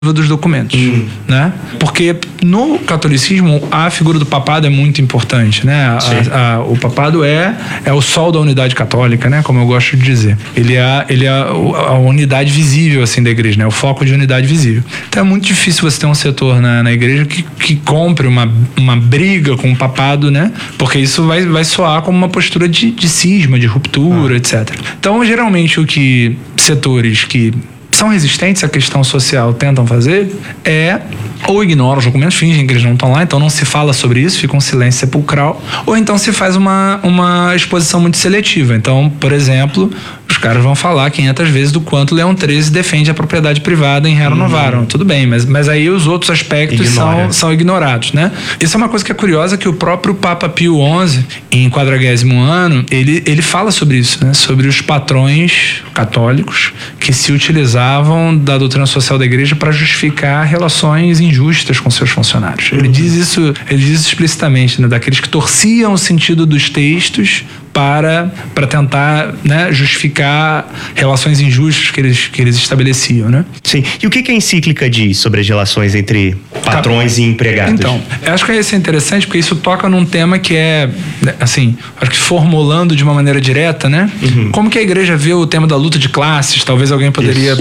dos documentos, né? Porque no catolicismo a figura do papado é muito importante, né? O papado é o sol da unidade católica, né? Como eu gosto de dizer. Ele é a unidade visível, assim, da igreja, né? O foco de unidade visível. Então é muito difícil você ter um setor na igreja que compre uma briga com o papado, né? Porque isso vai soar como uma postura de cisma, de ruptura, etc. Então, geralmente, o que setores que são resistentes à questão social tentam fazer ou ignoram os documentos, fingem que eles não estão lá, então não se fala sobre isso, fica um silêncio sepulcral, ou então se faz uma exposição muito seletiva. Então, por exemplo, os caras vão falar 500 vezes do quanto Leão XIII defende a propriedade privada em Rerum Novarum. Tudo bem, mas aí os outros aspectos são ignorados, né? Isso é uma coisa que é curiosa, que o próprio Papa Pio XI, em 40º ano, ele fala sobre isso, né? Sobre os patrões católicos que se utilizavam da doutrina social da igreja para justificar relações injustas com seus funcionários. Ele diz isso explicitamente, né? Daqueles que torciam o sentido dos textos para tentar, né, justificar relações injustas que eles estabeleciam, né? Sim. E o que a encíclica diz sobre as relações entre patrões e empregados? Então, eu acho que isso é interessante porque isso toca num tema que é, assim, acho que formulando de uma maneira direta, né? Como que a igreja vê o tema da luta de classes? Talvez alguém poderia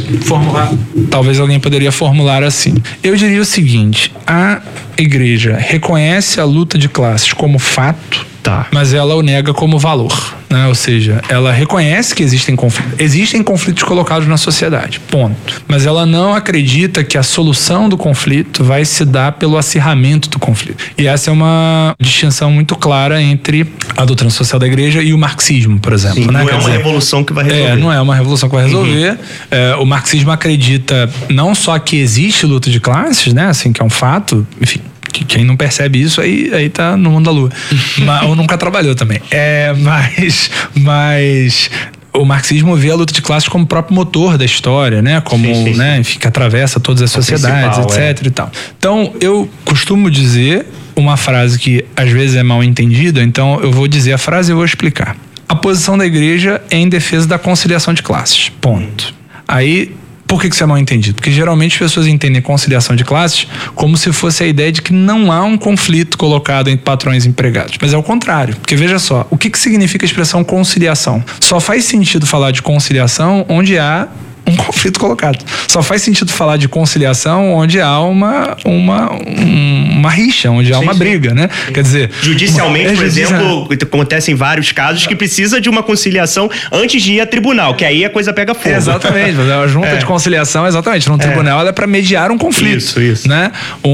formular assim. Eu diria o seguinte: a igreja reconhece a luta de classes como fato, mas ela o nega como valor, né? Ou seja, ela reconhece que existem conflitos colocados na sociedade, ponto. Mas ela não acredita que a solução do conflito vai se dar pelo acirramento do conflito. E essa é uma distinção muito clara entre a doutrina social da igreja e o marxismo, por exemplo. Sim, né? Não é uma revolução que vai resolver. Não é uma revolução que vai resolver. O marxismo acredita não só que existe luta de classes, né? Assim, que é um fato, enfim. Quem não percebe isso aí tá no mundo da lua. Ou nunca trabalhou também. Mas o marxismo vê a luta de classes como o próprio motor da história, né? Como, né? Enfim, que atravessa todas as sociedades, etc. E tal. Então, eu costumo dizer uma frase que às vezes é mal entendida, então eu vou dizer a frase e vou explicar. A posição da igreja é em defesa da conciliação de classes. Ponto. Aí, por que isso é mal entendido? Porque geralmente as pessoas entendem conciliação de classes como se fosse a ideia de que não há um conflito colocado entre patrões e empregados. Mas é o contrário. Porque veja só, o que significa a expressão conciliação? Só faz sentido falar de conciliação onde há um conflito colocado. Só faz sentido falar de conciliação onde há uma rixa, onde há uma briga, né? Quer dizer, judicialmente, por exemplo, acontecem vários casos que precisa de uma conciliação antes de ir a tribunal, que aí a coisa pega fogo. Exatamente, a junta de conciliação, exatamente, no tribunal ela é para mediar um conflito. Isso. Né?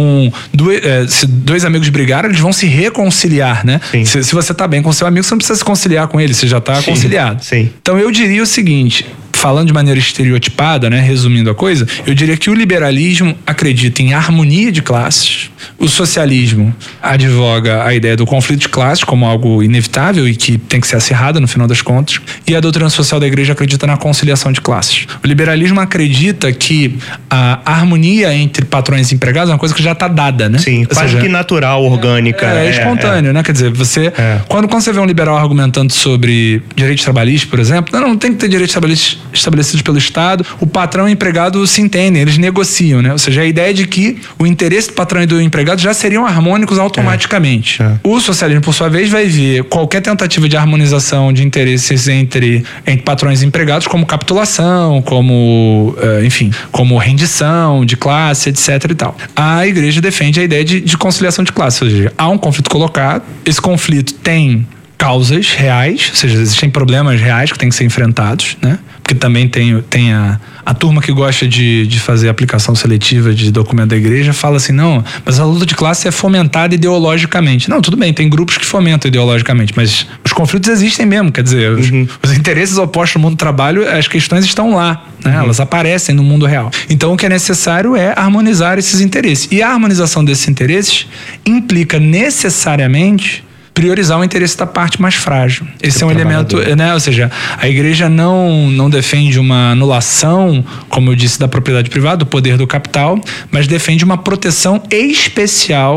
Se dois amigos brigaram, eles vão se reconciliar, né? Se você tá bem com seu amigo, você não precisa se conciliar com ele, você já tá conciliado. Então eu diria o seguinte, falando de maneira estereotipada, né, resumindo a coisa, eu diria que o liberalismo acredita em harmonia de classes, o socialismo advoga a ideia do conflito de classes como algo inevitável e que tem que ser acirrado no final das contas, e a doutrina social da igreja acredita na conciliação de classes. O liberalismo acredita que a harmonia entre patrões e empregados é uma coisa que já está dada, né? Sim, quase que natural, orgânica. É espontâneo, né? Quer dizer, quando você vê um liberal argumentando sobre direitos trabalhistas, por exemplo, não tem que ter direitos trabalhistas estabelecidos pelo Estado, o patrão e o empregado se entendem, eles negociam, né? Ou seja, a ideia de que o interesse do patrão e do empregado já seriam harmônicos automaticamente. O socialismo, por sua vez, vai ver qualquer tentativa de harmonização de interesses entre patrões e empregados como capitulação, como rendição de classe, etc. e tal. A igreja defende a ideia de conciliação de classe, ou seja, há um conflito colocado, esse conflito tem causas reais, ou seja, existem problemas reais que têm que ser enfrentados, né? Porque também tem a turma que gosta de fazer aplicação seletiva de documento da igreja, fala assim, não, mas a luta de classe é fomentada ideologicamente. Não, tudo bem, tem grupos que fomentam ideologicamente, mas os conflitos existem mesmo, quer dizer, os interesses opostos no mundo do trabalho, as questões estão lá, né? Elas aparecem no mundo real. Então o que é necessário é harmonizar esses interesses. E a harmonização desses interesses implica necessariamente priorizar o interesse da parte mais frágil. Esse é um elemento, né? Ou seja, a igreja não defende uma anulação, como eu disse, da propriedade privada, do poder do capital, mas defende uma proteção especial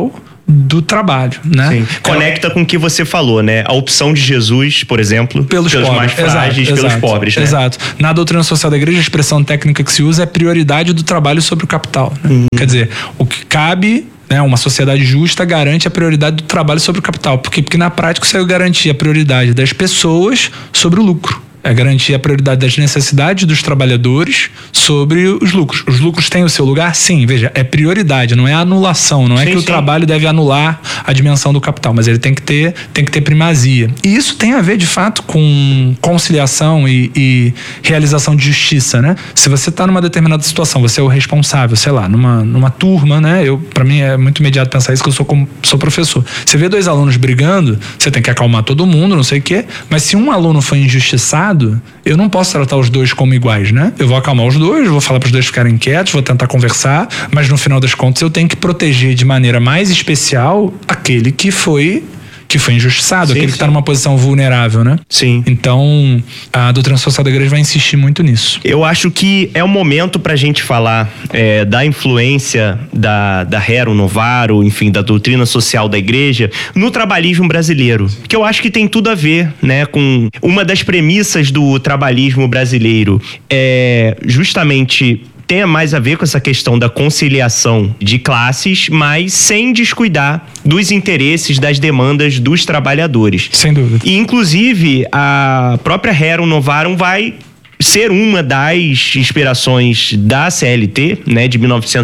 do trabalho, né? Sim. Conecta com o que você falou, né? A opção de Jesus, por exemplo, pelos mais frágeis, pelos pobres, né? Exato. Na doutrina social da igreja, a expressão técnica que se usa é prioridade do trabalho sobre o capital, né? Quer dizer, o que cabe, né, uma sociedade justa garante a prioridade do trabalho sobre o capital. Porque na prática isso é garantir a prioridade das pessoas sobre o lucro. É garantir a prioridade das necessidades dos trabalhadores sobre os lucros. Os lucros têm o seu lugar? Sim, veja, é prioridade, não é anulação, não é que o trabalho deve anular a dimensão do capital, mas ele tem que ter primazia. E isso tem a ver, de fato, com conciliação e realização de justiça, né? Se você está numa determinada situação, você é o responsável, sei lá, numa turma, né? Para mim é muito imediato pensar isso, que eu sou professor. Você vê 2 alunos brigando, você tem que acalmar todo mundo, não sei o quê, mas se um aluno foi injustiçado, eu não posso tratar os 2 como iguais, né? Eu vou acalmar os 2, vou falar para os 2 ficarem quietos, vou tentar conversar, mas no final das contas eu tenho que proteger de maneira mais especial aquele que foi injustiçado, aquele que está numa posição vulnerável, né? Sim. Então, a doutrina social da igreja vai insistir muito nisso. Eu acho que é o momento pra gente falar da influência da Rerum Novarum, enfim, da doutrina social da igreja no trabalhismo brasileiro, que eu acho que tem tudo a ver, né, com uma das premissas do trabalhismo brasileiro, justamente tem mais a ver com essa questão da conciliação de classes, mas sem descuidar dos interesses, das demandas dos trabalhadores. Sem dúvida. E, inclusive, a própria Rerum Novarum vai ser uma das inspirações da CLT, né, de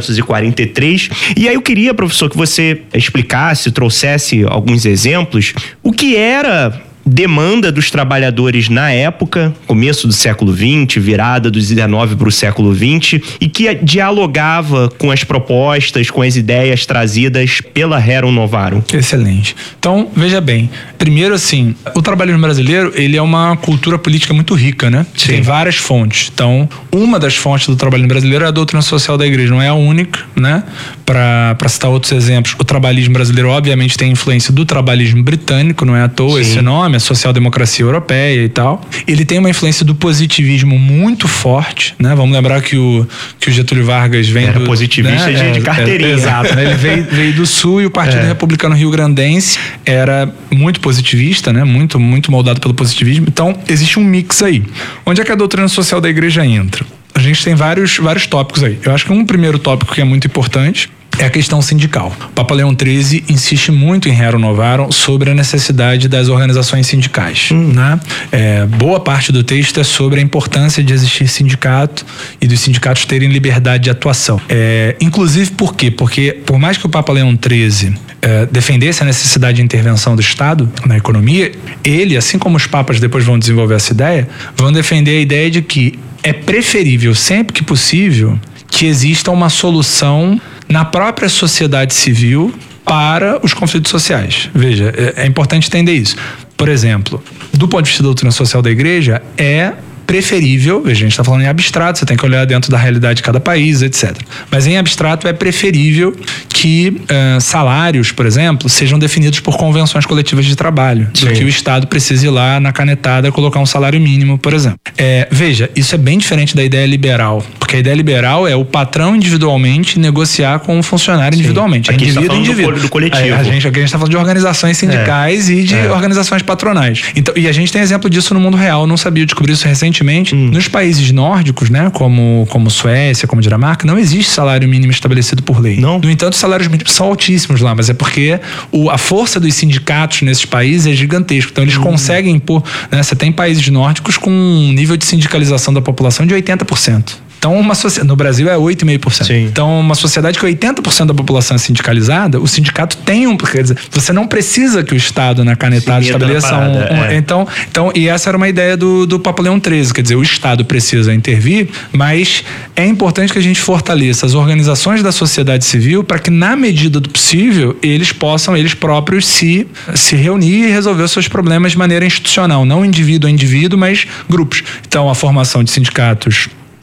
1943. E aí eu queria, professor, que você explicasse, trouxesse alguns exemplos, o que era demanda dos trabalhadores na época, começo do século XX, virada do XIX para o século XX, e que dialogava com as propostas, com as ideias trazidas pela Rerum Novarum. Excelente. Então, veja bem, primeiro assim, o trabalhismo brasileiro, ele é uma cultura política muito rica, né? Sim. Tem várias fontes. Então, uma das fontes do trabalhismo brasileiro é a doutrina social da igreja, não é a única, né? Para citar outros exemplos, o trabalhismo brasileiro obviamente tem influência do trabalhismo britânico, não é à toa esse nome, a social-democracia europeia e tal. Ele tem uma influência do positivismo muito forte, né? Vamos lembrar que o Getúlio Vargas vem Era positivista, né? de carteirinha. Exato, né? Ele veio do Sul e o Partido Republicano Rio-Grandense era muito positivista, né? Muito moldado pelo positivismo. Então, existe um mix aí. Onde é que a doutrina social da igreja entra? A gente tem vários tópicos aí. Eu acho que um primeiro tópico que é muito importante é a questão sindical. O Papa Leão XIII insiste muito em Rerum Novarum sobre a necessidade das organizações sindicais, né? Boa parte do texto é sobre a importância de existir sindicato e dos sindicatos terem liberdade de atuação. Inclusive por quê? Porque por mais que o Papa Leão XIII defendesse a necessidade de intervenção do Estado na economia, ele, assim como os papas depois vão desenvolver essa ideia, vão defender a ideia de que é preferível, sempre que possível, que exista uma solução na própria sociedade civil para os conflitos sociais. Veja, é importante entender isso. Por exemplo, do ponto de vista da doutrina social da igreja, é preferível, veja, a gente está falando em abstrato, você tem que olhar dentro da realidade de cada país, etc. Mas em abstrato é preferível que salários, por exemplo, sejam definidos por convenções coletivas de trabalho, do que o Estado precise ir lá na canetada colocar um salário mínimo, por exemplo. Veja, isso é bem diferente da ideia liberal, porque a ideia liberal é o patrão individualmente negociar com o funcionário individualmente. Aqui indivíduo, está falando do coletivo. Aqui a gente está falando de organizações sindicais e de organizações patronais. Então, e a gente tem exemplo disso no mundo real, não sabia, eu descobri isso recentemente. Nos países nórdicos, né, como Suécia, como Dinamarca, não existe salário mínimo estabelecido por lei. Não. No entanto, os salários mínimos são altíssimos lá, mas é porque a força dos sindicatos nesses países é gigantesca. Então, eles conseguem impor, né, você tem países nórdicos com um nível de sindicalização da população de 80%. Então, no Brasil é 8,5%. Então, uma sociedade que 80% da população é sindicalizada, o sindicato tem quer dizer, você não precisa que o Estado na canetada estabeleça Então, e essa era uma ideia do Papa Leão XIII, quer dizer, o Estado precisa intervir, mas é importante que a gente fortaleça as organizações da sociedade civil para que, na medida do possível, eles possam, eles próprios, se reunir e resolver os seus problemas de maneira institucional, não indivíduo a indivíduo, mas grupos. Então, a formação de sindicatos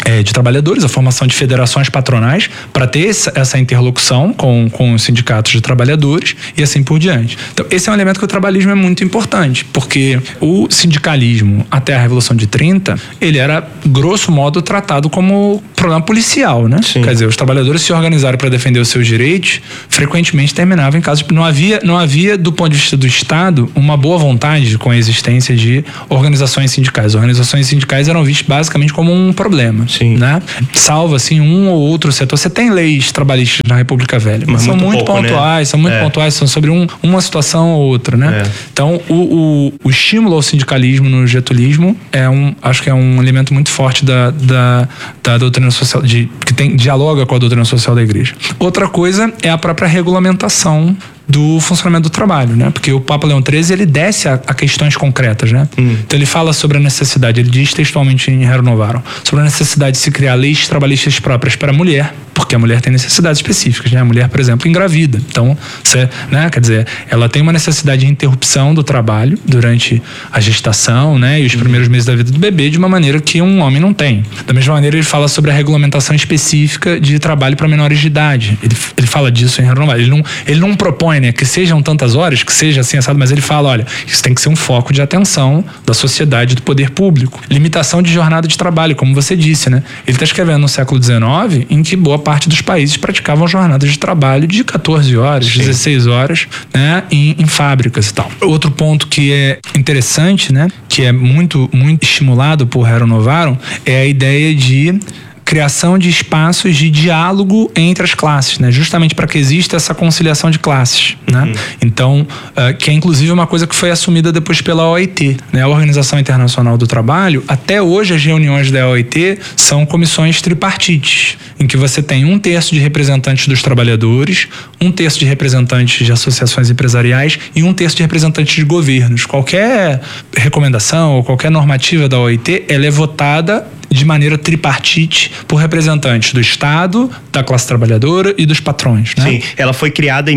de trabalhadores, a formação de federações patronais para ter essa interlocução com os sindicatos de trabalhadores e assim por diante. Então, esse é um elemento que o trabalhismo é muito importante, porque o sindicalismo, até a Revolução de 30, ele era, grosso modo, tratado como problema policial, né? Sim. Quer dizer, os trabalhadores se organizaram para defender os seus direitos, frequentemente terminavam em casos... Não havia, do ponto de vista do Estado, uma boa vontade com a existência de organizações sindicais. Organizações sindicais eram vistas basicamente como um problema. Sim. Né? Salvo, assim, um ou outro setor. Você tem leis trabalhistas na República Velha, mas são muito pontuais, né? São muito pontuais, são sobre uma situação ou outra, né? Então, o estímulo ao sindicalismo no getulismo acho que é um elemento muito forte da doutrina social, que dialoga com a doutrina social da Igreja. Outra coisa é a própria regulamentação do funcionamento do trabalho, né? Porque o Papa Leão XIII, ele desce a questões concretas, né? Então ele fala sobre a necessidade, ele diz textualmente em Rerum Novarum, sobre a necessidade de se criar leis trabalhistas próprias para a mulher, porque a mulher tem necessidades específicas, né? A mulher, por exemplo, engravida. Então, né? Quer dizer, ela tem uma necessidade de interrupção do trabalho durante a gestação, né? E os primeiros meses da vida do bebê, de uma maneira que um homem não tem. Da mesma maneira, ele fala sobre a regulamentação específica de trabalho para menores de idade. Ele fala disso em Rerum Novarum. Ele não propõe, né, que sejam tantas horas, que seja assim assado, mas ele fala, olha, isso tem que ser um foco de atenção da sociedade, do poder público. Limitação de jornada de trabalho, como você disse, né? Ele está escrevendo no século XIX, em que boa parte dos países praticavam jornadas de trabalho de 14 horas, 16 horas, né, em fábricas e tal. Outro ponto que é interessante, né, que é muito, muito estimulado por Rerum Novarum, é a ideia de criação de espaços de diálogo entre as classes, né? Justamente para que exista essa conciliação de classes, né? Então, que é inclusive uma coisa que foi assumida depois pela OIT, né? A Organização Internacional do Trabalho. Até hoje as reuniões da OIT são comissões tripartites, em que você tem 1/3 de representantes dos trabalhadores, 1/3 de representantes de associações empresariais e 1/3 de representantes de governos. Qualquer recomendação ou qualquer normativa da OIT, ela é votada de maneira tripartite por representantes do Estado, da classe trabalhadora e dos patrões, né? Sim, ela foi criada em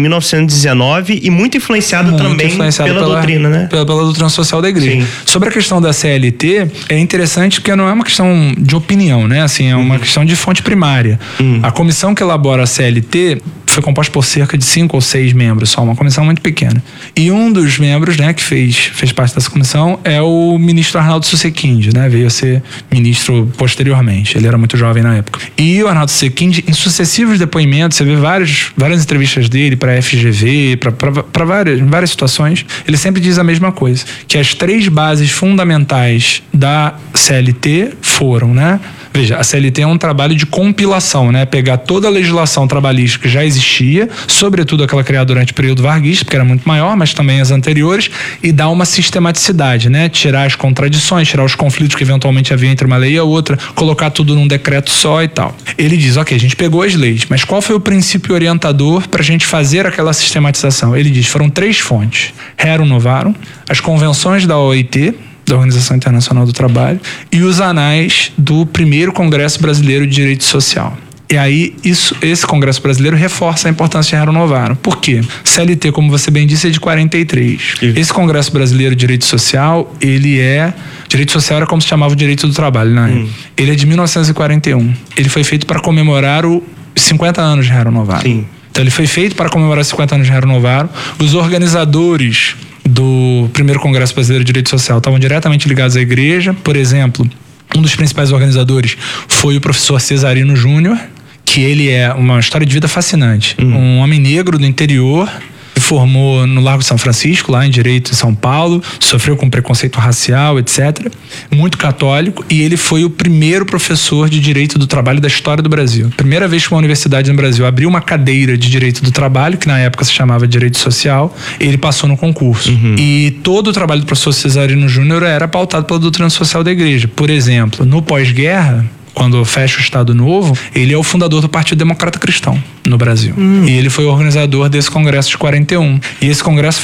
1919 e muito influenciada também pela doutrina, né? Pela doutrina social da Igreja. Sim. Sobre a questão da CLT, é interessante porque não é uma questão de opinião, né? Assim, é uma questão de fonte primária. A comissão que elabora a CLT foi composta por cerca de 5 ou 6 membros, só uma comissão muito pequena. E um dos membros, né, que fez parte dessa comissão é o ministro Arnaldo Susequinde, né? Veio a ser ministro posteriormente. Ele era muito jovem na época. E o Arnaldo Susequinde, em sucessivos depoimentos, você vê várias entrevistas dele para a FGV, para várias situações, ele sempre diz a mesma coisa, que as 3 bases fundamentais da CLT foram, né? Veja, a CLT é um trabalho de compilação, né? Pegar toda a legislação trabalhista que já existia, sobretudo aquela criada durante o período varguista, porque era muito maior, mas também as anteriores, e dar uma sistematicidade, né? Tirar as contradições, tirar os conflitos que eventualmente havia entre uma lei e a outra, colocar tudo num decreto só e tal. Ele diz, ok, a gente pegou as leis, mas qual foi o princípio orientador para a gente fazer aquela sistematização? Ele diz, foram 3 fontes. Rerum Novarum, as convenções da OIT, da Organização Internacional do Trabalho, e os anais do primeiro Congresso Brasileiro de Direito Social. E aí, esse Congresso Brasileiro reforça a importância de Rerum Novarum. Por quê? CLT, como você bem disse, é de 43. Esse Congresso Brasileiro de Direito Social, Direito Social era como se chamava o direito do trabalho, né? Ele é de 1941. Ele foi feito para comemorar os 50 anos de Rerum Novarum. Sim. Então, ele foi feito para comemorar os 50 anos de Rerum Novarum. Os organizadores do primeiro Congresso Brasileiro de Direito Social estavam diretamente ligados à Igreja. Por exemplo, um dos principais organizadores foi o professor Cesarino Júnior, que ele é uma história de vida fascinante. Um homem negro do interior, se formou no Largo de São Francisco, lá em Direito em São Paulo, sofreu com preconceito racial, etc. Muito católico, e ele foi o primeiro professor de Direito do Trabalho da história do Brasil. Primeira vez que uma universidade no Brasil abriu uma cadeira de Direito do Trabalho, que na época se chamava Direito Social, ele passou no concurso. E todo o trabalho do professor Cesarino Júnior era pautado pela doutrina social da Igreja. Por exemplo, no pós-guerra, quando fecha o Estado Novo, ele é o fundador do Partido Democrata Cristão no Brasil. E ele foi o organizador desse congresso de 41. E esse congresso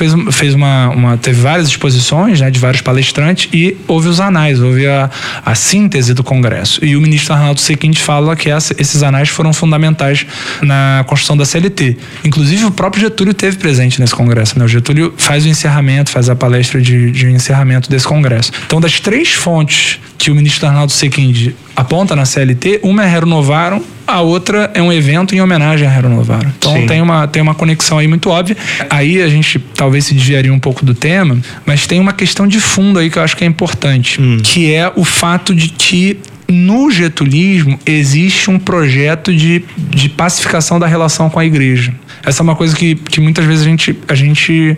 teve várias exposições, né, de vários palestrantes, e houve os anais, houve a síntese do congresso. E o ministro Arnaldo Susequinde fala que esses anais foram fundamentais na construção da CLT. Inclusive, o próprio Getúlio teve presente nesse congresso, né? O Getúlio faz o encerramento, faz a palestra de encerramento desse congresso. Então, das 3 fontes que o ministro Arnaldo Susequinde aponta na CLT, uma é Rerum Novarum, a outra é um evento em homenagem a Rerum Novarum. Então tem uma conexão aí muito óbvia. Aí a gente talvez se desviaria um pouco do tema, mas tem uma questão de fundo aí que eu acho que é importante, que é o fato de que no getulismo existe um projeto de pacificação da relação com a igreja. Essa é uma coisa que muitas vezes a gente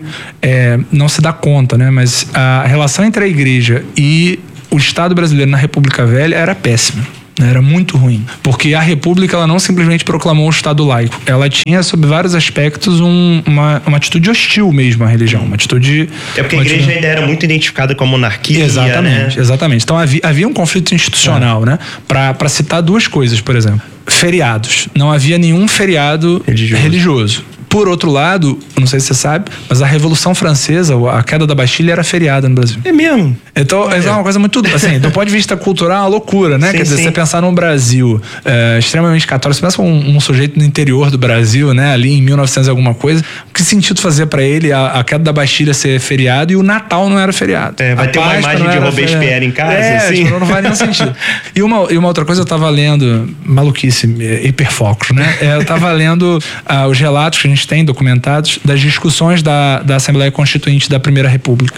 não se dá conta, né? Mas a relação entre a igreja e o Estado brasileiro na República Velha era péssima. Era muito ruim, porque a República ela não simplesmente proclamou o Estado laico, ela tinha sob vários aspectos uma atitude hostil mesmo à religião, uma atitude... porque a igreja ainda era muito identificada com a monarquia. Exatamente, né? Exatamente. Então havia um conflito institucional, né? Para citar duas coisas, por exemplo. Feriados. Não havia nenhum feriado religioso. Por outro lado, não sei se você sabe, mas a Revolução Francesa, a queda da Bastilha era feriada no Brasil. É mesmo? Então, é uma coisa muito... Assim, do ponto de vista cultural, é uma loucura, né? Sim, quer dizer, você pensar num Brasil extremamente católico, você pensa um sujeito no interior do Brasil, né? Ali em 1900 e alguma coisa, que sentido fazia pra ele a queda da Bastilha ser feriado e o Natal não era feriado? Vai ter uma imagem de Robespierre em casa, assim? Não faz nenhum sentido. E uma outra coisa, eu tava lendo, maluquice, hiperfocos, né? Eu tava lendo os relatos que a gente tem documentados das discussões da Assembleia Constituinte da Primeira República.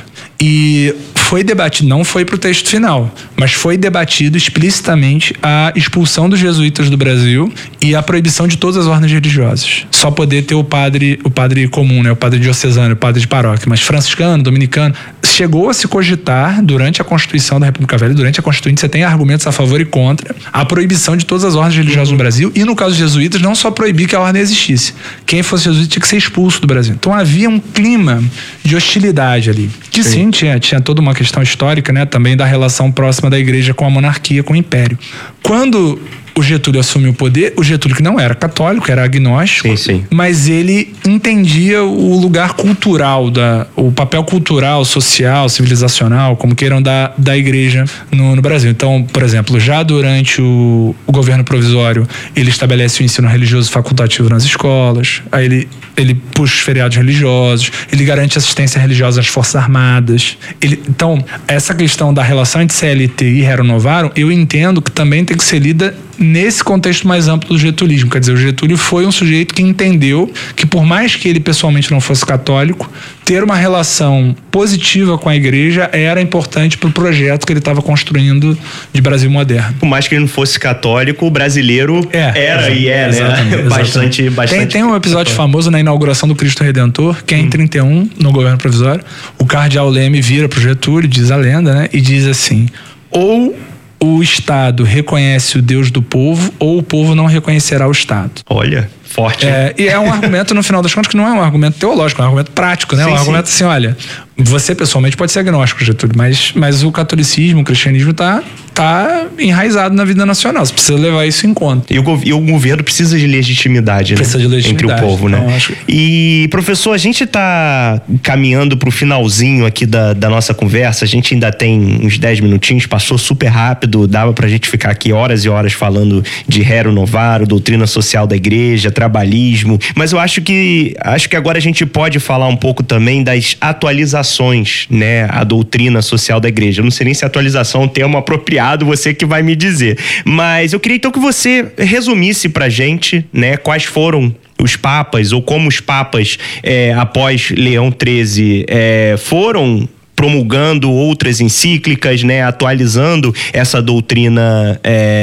E foi debatido, não foi pro texto final, mas foi debatido explicitamente a expulsão dos jesuítas do Brasil e a proibição de todas as ordens religiosas. Só poder ter o padre comum, né? O padre diocesano, o padre de paróquia, mas franciscano, dominicano. Chegou a se cogitar durante a Constituição da República Velha, durante a Constituinte, você tem argumentos a favor e contra a proibição de todas as ordens religiosas no Brasil e, no caso dos jesuítas, não só proibir que a ordem existisse. Quem fosse jesuíta tinha que ser expulso do Brasil. Então havia um clima de hostilidade ali, que sim tinha toda uma questão histórica, né, também da relação próxima da igreja com a monarquia, com o império. Quando o Getúlio assumiu o poder, o Getúlio que não era católico, era agnóstico, mas ele entendia o lugar cultural, o papel cultural, social, civilizacional, como queiram, da igreja no Brasil. Então, por exemplo, já durante o governo provisório, ele estabelece o ensino religioso facultativo nas escolas, aí ele puxa os feriados religiosos, ele garante assistência religiosa às Forças Armadas. Então, essa questão da relação entre CLT e Rerum Novarum, eu entendo que também tem que ser lida nesse contexto mais amplo do getulismo. Quer dizer, o Getúlio foi um sujeito que entendeu que, por mais que ele pessoalmente não fosse católico, ter uma relação positiva com a igreja era importante para o projeto que ele estava construindo de Brasil moderno. Por mais que ele não fosse católico, o brasileiro era e é, né? Bastante. Tem um episódio famoso na inauguração do Cristo Redentor, que é em 31, no governo provisório. O cardeal Leme vira pro Getúlio, diz a lenda, né? E diz assim: ou o Estado reconhece o Deus do povo, ou o povo não reconhecerá o Estado. Olha, forte. E é um argumento, no final das contas, que não é um argumento teológico, é um argumento prático, né? Um argumento assim, olha, você pessoalmente pode ser agnóstico, Getúlio, mas o catolicismo, o cristianismo tá enraizado na vida nacional. Você precisa levar isso em conta. E o governo precisa de legitimidade, né? Precisa de legitimidade. Entre o povo, né? Então, E, professor, a gente tá caminhando pro finalzinho aqui da nossa conversa. A gente ainda tem uns 10 minutinhos, passou super rápido, dava pra gente ficar aqui horas e horas falando de Rerum Novarum, doutrina social da igreja, trabalhismo, mas eu acho que agora a gente pode falar um pouco também das atualizações, né? A doutrina social da igreja. Eu não sei nem se atualização é um termo apropriado, você que vai me dizer. Mas eu queria então que você resumisse pra gente, né, quais foram os papas, ou como os papas, após Leão XIII, foram promulgando outras encíclicas, né, atualizando essa doutrina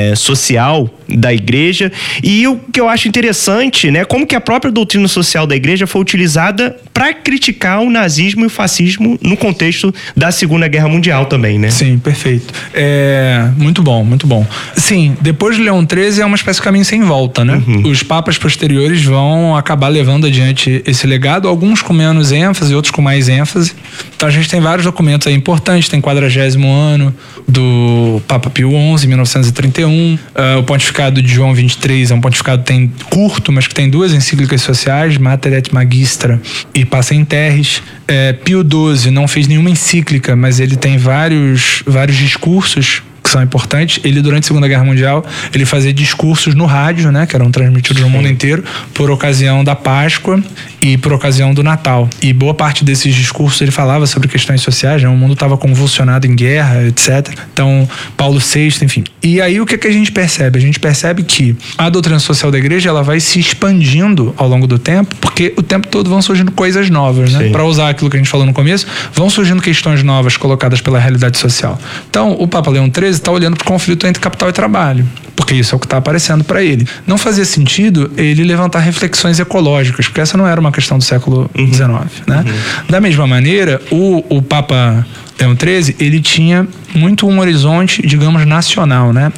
social da igreja. E o que eu acho interessante, né, como que a própria doutrina social da igreja foi utilizada para criticar o nazismo e o fascismo no contexto da Segunda Guerra Mundial também, né? Sim, perfeito. Muito bom, muito bom. Sim, depois de Leão XIII é uma espécie de caminho sem volta, né? Os papas posteriores vão acabar levando adiante esse legado, alguns com menos ênfase, outros com mais ênfase. Então a gente tem vários documentos aí importantes, tem 40º ano do Papa Pio XI, 1931, o pontificado de João XXIII é um pontificado que tem curto, mas que tem 2 encíclicas sociais, Mater et Magistra e Pacem in Terris. Pio XII não fez nenhuma encíclica, mas ele tem vários discursos que são importantes. Ele, durante a Segunda Guerra Mundial, ele fazia discursos no rádio, né, que eram transmitidos no mundo inteiro, por ocasião da Páscoa e por ocasião do Natal. E boa parte desses discursos ele falava sobre questões sociais, né? O mundo estava convulsionado em guerra, etc. Então, Paulo VI, enfim. E aí o que a gente percebe? A gente percebe que a doutrina social da igreja ela vai se expandindo ao longo do tempo, porque o tempo todo vão surgindo coisas novas, né? Para usar aquilo que a gente falou no começo, vão surgindo questões novas colocadas pela realidade social. Então, o Papa Leão XIII está olhando para o conflito entre capital e trabalho, porque isso é o que está aparecendo para ele. Não fazia sentido ele levantar reflexões ecológicas, porque essa não era uma questão do século XIX, né? Da mesma maneira, o Papa Leão XIII, ele tinha muito um horizonte, digamos, nacional, né?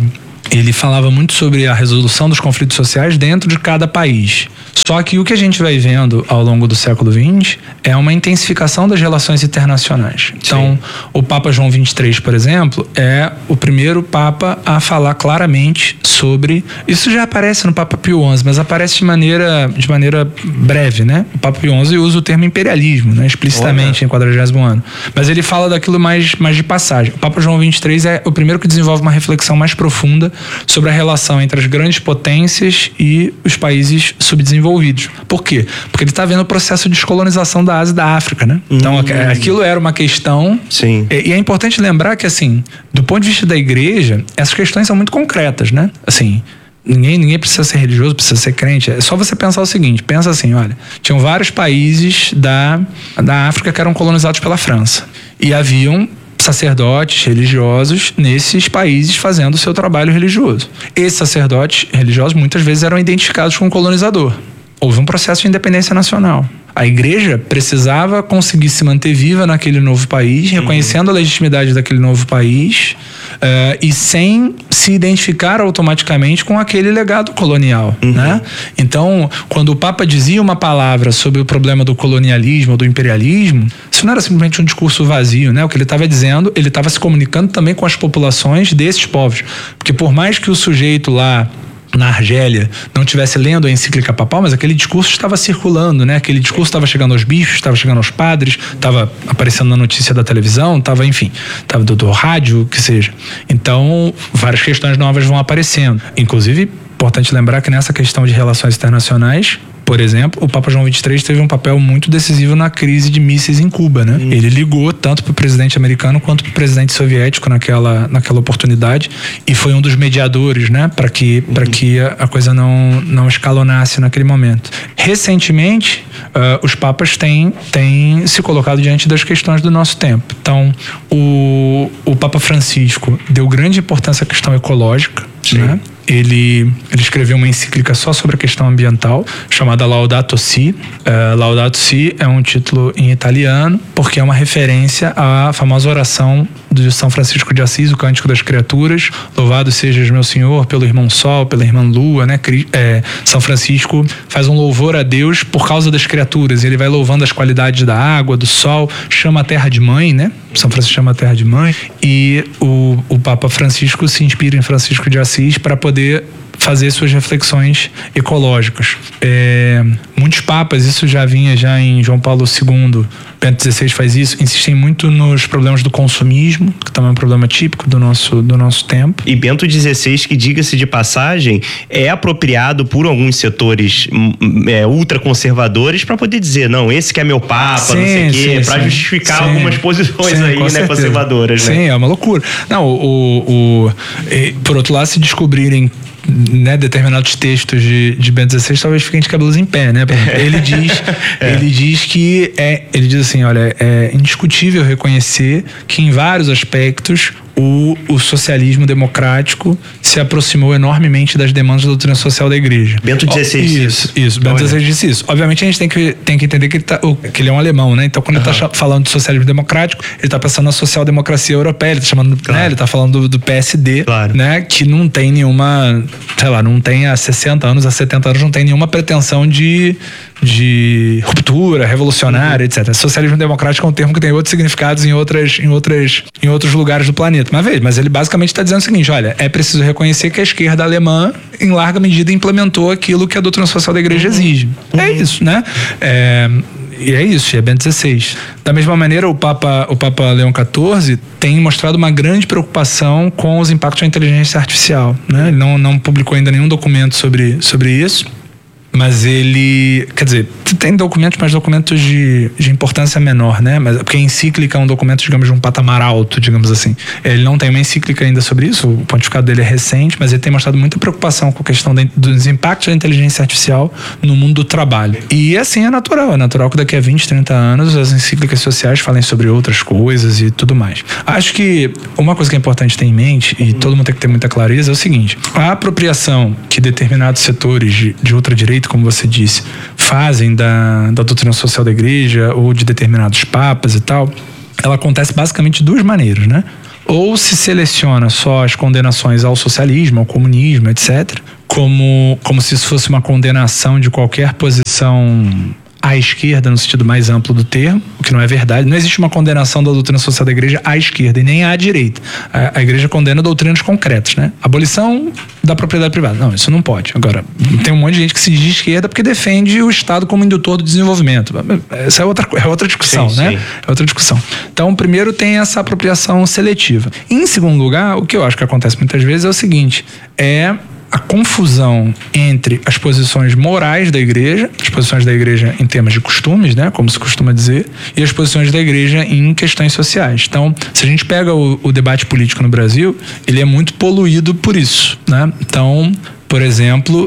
Ele falava muito sobre a resolução dos conflitos sociais dentro de cada país. Só que o que a gente vai vendo ao longo do século XX é uma intensificação das relações internacionais. Então, o Papa João XXIII, por exemplo, é o primeiro Papa a falar claramente sobre... Isso já aparece no Papa Pio XI, mas aparece de maneira breve, né? O Papa Pio XI usa o termo imperialismo, né? Explicitamente em 40º ano. Mas ele fala daquilo mais de passagem. O Papa João XXIII é o primeiro que desenvolve uma reflexão mais profunda sobre a relação entre as grandes potências e os países subdesenvolvidos. Por quê? Porque ele está vendo o processo de descolonização da Ásia e da África, né? Então, aquilo era uma questão... Sim. E é importante lembrar que, assim, do ponto de vista da igreja, essas questões são muito concretas, né? Assim... Ninguém precisa ser religioso, precisa ser crente. É só você pensar o seguinte, pensa assim, olha, tinham vários países da África que eram colonizados pela França. E haviam sacerdotes religiosos nesses países fazendo o seu trabalho religioso. Esses sacerdotes religiosos muitas vezes eram identificados com o colonizador. Houve um processo de independência nacional. A igreja precisava conseguir se manter viva naquele novo país, reconhecendo a legitimidade daquele novo país e sem se identificar automaticamente com aquele legado colonial, né? Então, quando o Papa dizia uma palavra sobre o problema do colonialismo, do imperialismo, isso não era simplesmente um discurso vazio, né? O que ele estava dizendo, ele estava se comunicando também com as populações desses povos. Porque por mais que o sujeito lá na Argélia não estivesse lendo a encíclica papal, mas aquele discurso estava circulando, né? Aquele discurso estava chegando aos bispos, estava chegando aos padres, estava aparecendo na notícia da televisão, estava, enfim, estava do rádio, que seja. Então, várias questões novas vão aparecendo. Inclusive, importante lembrar que nessa questão de relações internacionais, por exemplo, o Papa João XXIII teve um papel muito decisivo na crise de mísseis em Cuba, né? Ele ligou tanto para o presidente americano quanto para o presidente soviético naquela oportunidade e foi um dos mediadores, né? Para que a coisa não escalonasse naquele momento. Recentemente, os papas têm se colocado diante das questões do nosso tempo. Então, o Papa Francisco deu grande importância à questão ecológica, né? Ele escreveu uma encíclica só sobre a questão ambiental, chamada Laudato Si. Laudato Si é um título em italiano, porque é uma referência à famosa oração de São Francisco de Assis, o Cântico das Criaturas. Louvado sejas, meu Senhor, pelo irmão Sol, pela irmã Lua, né? São Francisco faz um louvor a Deus por causa das criaturas. Ele vai louvando as qualidades da água, do sol, chama a terra de mãe, né? São Francisco chama a terra de mãe. E o Papa Francisco se inspira em Francisco de Assis para poder fazer suas reflexões ecológicas. Muitos papas, isso já vinha em João Paulo II, Bento XVI faz isso, insistem muito nos problemas do consumismo, que também é um problema típico do nosso tempo. E Bento XVI, que diga-se de passagem, é apropriado por alguns setores ultraconservadores para poder dizer, não, esse que é meu papa, não sei o quê, para justificar algumas posições aí, né, conservadoras, né? Sim, é uma loucura. Não, por outro lado, se descobrirem, né, determinados textos de Bento XVI, talvez fiquem de cabelos em pé, né? Ele diz assim, olha, é indiscutível reconhecer que em vários aspectos o socialismo democrático se aproximou enormemente das demandas da doutrina social da igreja. Bento XVI Isso. Bento XVI disse isso. Obviamente a gente tem que entender que ele é um alemão, né? Então quando ele está falando de socialismo democrático, ele está pensando na social-democracia europeia, ele está chamando, né? Ele está falando do PSD, né? Que não tem nenhuma, sei lá, não tem há 60 anos, há 70 anos, não tem nenhuma pretensão de ruptura, revolucionária, etc. Socialismo democrático é um termo que tem outros significados em outros lugares do planeta. Mas ele basicamente está dizendo o seguinte, olha, é preciso reconhecer que a esquerda alemã, em larga medida, implementou aquilo que a doutrina social da igreja exige. É isso, né? E é isso, é Bento XVI. Da mesma maneira, o Papa Leão XIV tem mostrado uma grande preocupação com os impactos da inteligência artificial, né? Ele não publicou ainda nenhum documento sobre isso, mas ele, quer dizer, tem documentos, mas documentos de importância menor, né? Mas porque a encíclica é um documento, digamos, de um patamar alto, digamos assim. Ele não tem uma encíclica ainda sobre isso, o pontificado dele é recente, mas ele tem mostrado muita preocupação com a questão dos impactos da inteligência artificial no mundo do trabalho. E assim é natural que daqui a 20, 30 anos as encíclicas sociais falem sobre outras coisas e tudo mais. Acho que uma coisa que é importante ter em mente, e todo mundo tem que ter muita clareza, é o seguinte: a apropriação que determinados setores de ultradireita, como você disse, fazem da doutrina social da igreja ou de determinados papas e tal, ela acontece basicamente de duas maneiras, né? Ou se seleciona só as condenações ao socialismo, ao comunismo, etc., como se isso fosse uma condenação de qualquer posição à esquerda, no sentido mais amplo do termo, o que não é verdade. Não existe uma condenação da doutrina social da igreja à esquerda e nem à direita. A igreja condena doutrinas concretas, né? Abolição da propriedade privada. Não, isso não pode. Agora, tem um monte de gente que se diz de esquerda porque defende o Estado como indutor do desenvolvimento. Essa é outra discussão, sim, né? Sim. É outra discussão. Então, primeiro tem essa apropriação seletiva. Em segundo lugar, o que eu acho que acontece muitas vezes é o seguinte: a confusão entre as posições morais da igreja, as posições da igreja em termos de costumes, né, como se costuma dizer, e as posições da igreja em questões sociais. Então, se a gente pega o debate político no Brasil, ele é muito poluído por isso, né? Então, por exemplo,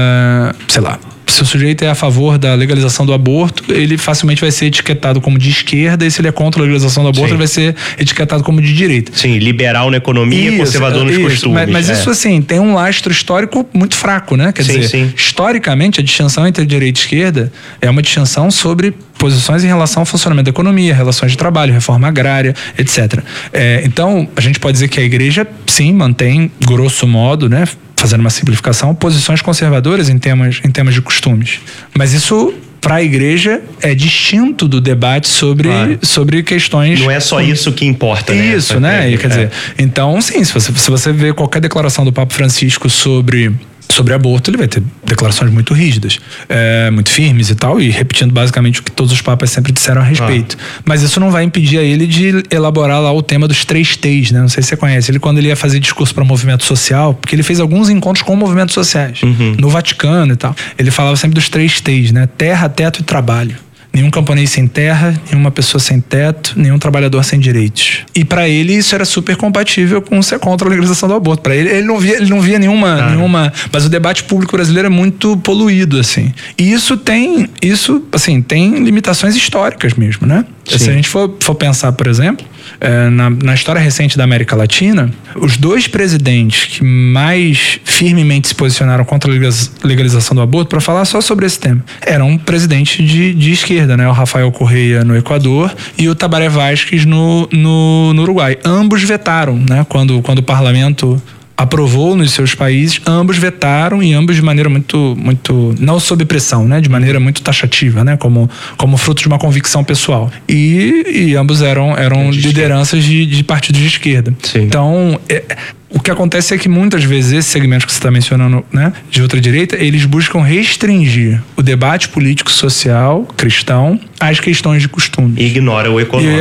sei lá, se o sujeito é a favor da legalização do aborto, ele facilmente vai ser etiquetado como de esquerda, e se ele é contra a legalização do aborto, sim, ele vai ser etiquetado como de direita. Sim, liberal na economia, conservador nos costumes. Mas isso, assim, tem um lastro histórico muito fraco, né? Quer dizer, sim. Historicamente, a distinção entre direita e esquerda é uma distinção sobre posições em relação ao funcionamento da economia, relações de trabalho, reforma agrária, etc. Então, a gente pode dizer que a igreja, sim, mantém, grosso modo, né, fazendo uma simplificação, posições conservadoras em temas de costumes. Mas isso, para a igreja, é distinto do debate sobre questões... Não é só isso que importa, né? Isso, né? Quer dizer, então, sim, se você vê qualquer declaração do Papa Francisco sobre aborto, ele vai ter declarações muito rígidas, muito firmes e tal, e repetindo basicamente o que todos os papas sempre disseram a respeito. Mas isso não vai impedir a ele de elaborar lá o tema dos 3 T's, né? Não sei se você conhece. Ele, quando ele ia fazer discurso para movimento social, porque ele fez alguns encontros com movimentos sociais, no Vaticano e tal, ele falava sempre dos 3 T's, né? Terra, teto e trabalho. Nenhum camponês sem terra, nenhuma pessoa sem teto, nenhum trabalhador sem direitos. E para ele isso era super compatível com ser contra a legalização do aborto. Para ele não via nenhuma... Mas o debate público brasileiro é muito poluído, assim. E isso tem limitações históricas mesmo, né? Sim. Se a gente for pensar, por exemplo, na história recente da América Latina, os 2 presidentes que mais firmemente se posicionaram contra a legalização do aborto, para falar só sobre esse tema, eram presidentes de esquerda, né? O Rafael Correa no Equador e o Tabaré Vázquez no Uruguai. Ambos vetaram, né? Quando o parlamento aprovou nos seus países, ambos vetaram, e ambos de maneira muito, não sob pressão, né? De maneira muito taxativa, né? Como fruto de uma convicção pessoal. E ambos eram lideranças de partidos de esquerda. Sim. Então, o que acontece é que muitas vezes esses segmentos que você está mencionando, né, de ultradireita, eles buscam restringir o debate político-social cristão às questões de costume. E ignora o econômico.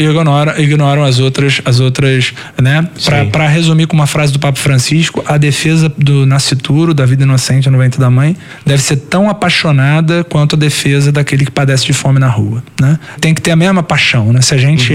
E ignoram as outras, né? Para resumir com uma frase do Papa Francisco, a defesa do nascituro, da vida inocente no ventre da mãe, deve ser tão apaixonada quanto a defesa daquele que padece de fome na rua, né? Tem que ter a mesma paixão, né? Se a gente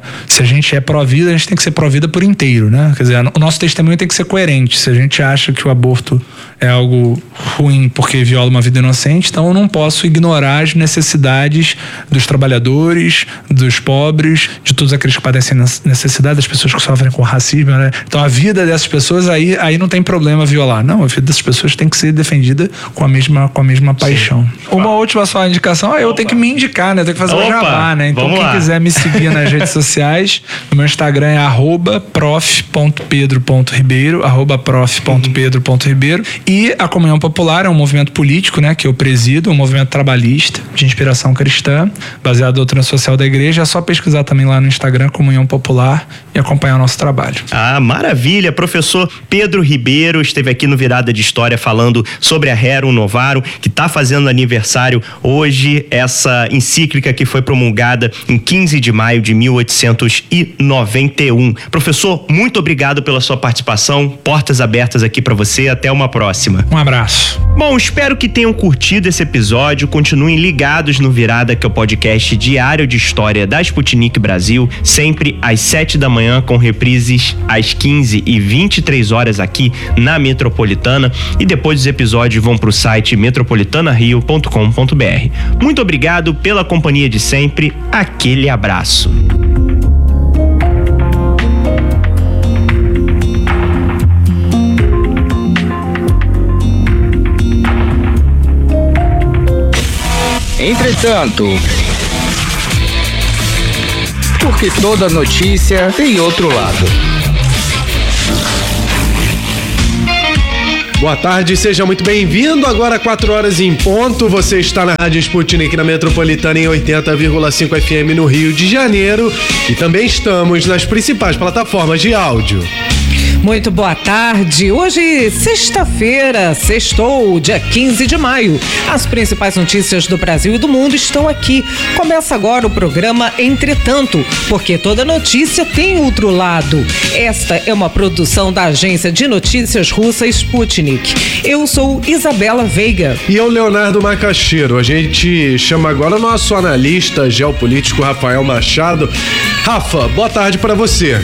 é pró-vida, a gente tem que ser pró-vida por inteiro, né? Quer dizer, o nosso testemunho tem que ser coerente. Se a gente acha que o aborto é algo ruim porque viola uma vida inocente, então eu não posso ignorar as necessidades dos trabalhadores, dos pobres, de todos aqueles que padecem necessidade, das pessoas que sofrem com racismo, né? Então a vida dessas pessoas, aí não tem problema violar. Não, a vida dessas pessoas tem que ser defendida com a mesma paixão. Sim. Uma última só indicação, eu tenho que me indicar, né? Eu tenho que fazer um jabá, né? Então quem quiser me seguir nas redes sociais, o meu Instagram é @prof.pedro.ribeiro, @prof.pedro.ribeiro. E a Comunhão Popular é um movimento político, né, que eu presido, um movimento trabalhista de inspiração cristã, baseado na doutrina social da igreja. É só pesquisar também lá no Instagram, Comunhão Popular, e acompanhar o nosso trabalho. Ah, maravilha! Professor Pedro Ribeiro esteve aqui no Virada de História falando sobre a Rerum Novarum, que está fazendo aniversário hoje, essa encíclica que foi promulgada em 15 de maio de 1891. Professor, muito obrigado pela sua participação. participação. Portas abertas aqui para você. Até uma próxima. Um abraço. Bom, espero que tenham curtido esse episódio. Continuem ligados no Virada, que é o podcast diário de história da Sputnik Brasil, sempre às 7 da manhã, com reprises às 15 e 23 horas aqui na Metropolitana. E depois os episódios vão para o site metropolitanario.com.br. Muito obrigado pela companhia de sempre. Aquele abraço. Entretanto, porque toda notícia tem outro lado. Boa tarde, seja muito bem-vindo. Agora 4 horas em ponto, você está na Rádio Sputnik na Metropolitana em 80,5 FM no Rio de Janeiro e também estamos nas principais plataformas de áudio. Muito boa tarde. Hoje, sexta-feira, sextou, dia 15 de maio. As principais notícias do Brasil e do mundo estão aqui. Começa agora o programa Entretanto, porque toda notícia tem outro lado. Esta é uma produção da agência de notícias russa Sputnik. Eu sou Isabela Veiga. E eu, Leonardo Macaxeiro. A gente chama agora o nosso analista geopolítico Rafael Machado. Rafa, boa tarde para você.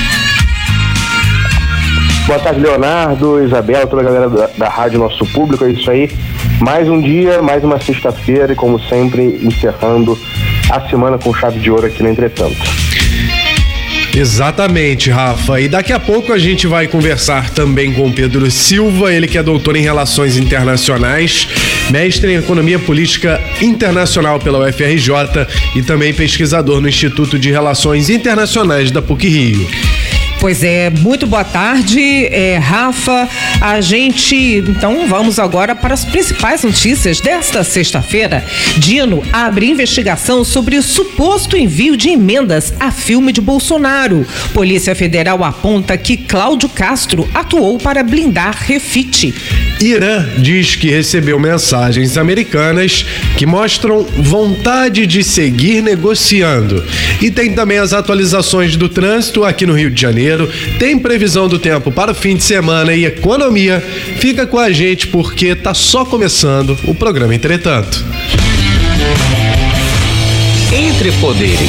Boa tarde, Leonardo, Isabela, toda a galera da rádio, nosso público, é isso aí. Mais um dia, mais uma sexta-feira e, como sempre, encerrando a semana com chave de ouro aqui no Entretanto. Exatamente, Rafa. E daqui a pouco a gente vai conversar também com o Pedro Silva, ele que é doutor em Relações Internacionais, mestre em Economia Política Internacional pela UFRJ e também pesquisador no Instituto de Relações Internacionais da PUC-Rio. Pois é, muito boa tarde, Rafa. Então vamos agora para as principais notícias desta sexta-feira. Dino abre investigação sobre o suposto envio de emendas a filme de Bolsonaro. Polícia Federal aponta que Cláudio Castro atuou para blindar Refit. Irã diz que recebeu mensagens americanas que mostram vontade de seguir negociando. E tem também as atualizações do trânsito aqui no Rio de Janeiro. Tem previsão do tempo para o fim de semana e economia. Fica com a gente porque tá só começando o programa Entretanto. Entre Poderes.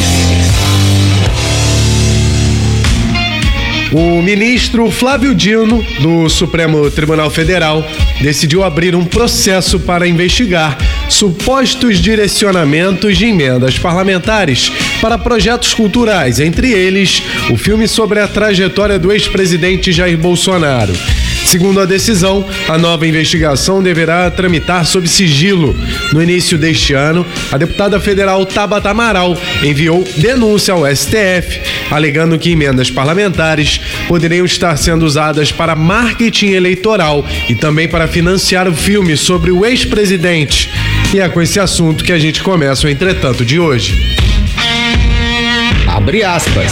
O ministro Flávio Dino, do Supremo Tribunal Federal, decidiu abrir um processo para investigar supostos direcionamentos de emendas parlamentares para projetos culturais, entre eles o filme sobre a trajetória do ex-presidente Jair Bolsonaro. Segundo a decisão, a nova investigação deverá tramitar sob sigilo. No início deste ano, a deputada federal Tabata Amaral enviou denúncia ao STF, alegando que emendas parlamentares poderiam estar sendo usadas para marketing eleitoral e também para financiar o filme sobre o ex-presidente. E é com esse assunto que a gente começa o Entretanto de hoje. Abre aspas.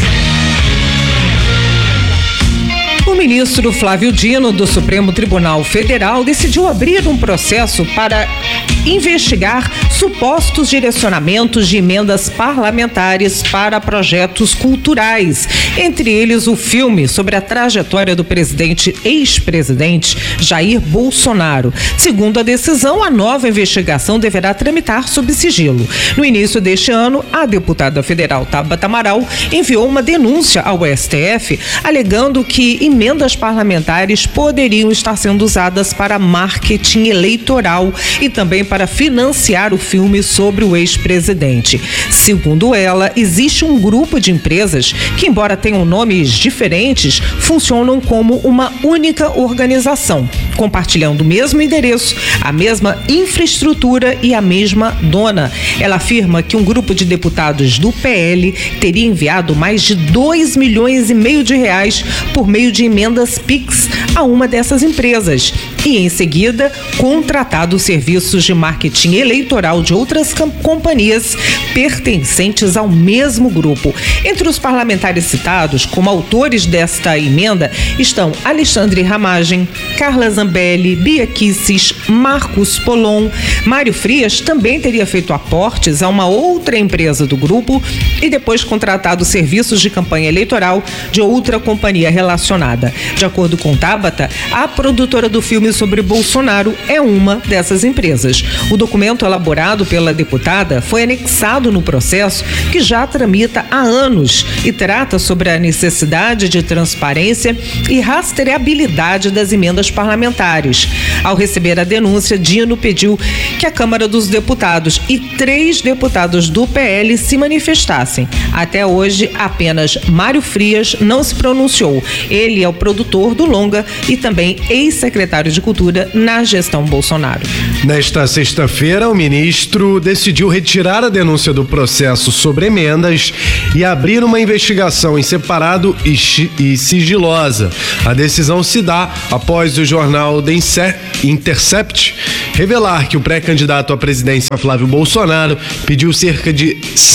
O ministro Flávio Dino, do Supremo Tribunal Federal, decidiu abrir um processo para investigar supostos direcionamentos de emendas parlamentares para projetos culturais, entre eles o filme sobre a trajetória do ex-presidente Jair Bolsonaro. Segundo a decisão, a nova investigação deverá tramitar sob sigilo. No início deste ano, a deputada federal Tabata Amaral enviou uma denúncia ao STF, alegando que emendas parlamentares poderiam estar sendo usadas para marketing eleitoral e também para financiar o filme sobre o ex-presidente. Segundo ela, existe um grupo de empresas que, embora tenham nomes diferentes, funcionam como uma única organização, compartilhando o mesmo endereço, a mesma infraestrutura e a mesma dona. Ela afirma que um grupo de deputados do PL teria enviado mais de 2,5 milhões de reais por meio de emendas PIX a uma dessas empresas. e, em seguida, contratado serviços de marketing eleitoral de outras companhias pertencentes ao mesmo grupo. Entre os parlamentares citados como autores desta emenda estão Alexandre Ramagem, Carla Zambelli, Bia Kicis, Marcos Polon. Mário Frias também teria feito aportes a uma outra empresa do grupo e depois contratado serviços de campanha eleitoral de outra companhia relacionada. De acordo com Tabata, a produtora do filme sobre Bolsonaro é uma dessas empresas. O documento elaborado pela deputada foi anexado no processo que já tramita há anos e trata sobre a necessidade de transparência e rastreabilidade das emendas parlamentares. Ao receber a denúncia, Dino pediu que a Câmara dos Deputados e 3 deputados do PL se manifestassem. Até hoje, apenas Mário Frias não se pronunciou. Ele é o produtor do longa e também ex-secretário de Cultura na gestão Bolsonaro. Nesta sexta-feira, o ministro decidiu retirar a denúncia do processo sobre emendas e abrir uma investigação em separado e sigilosa. A decisão se dá após o jornal The Intercept revelar que o pré-candidato à presidência Flávio Bolsonaro pediu cerca de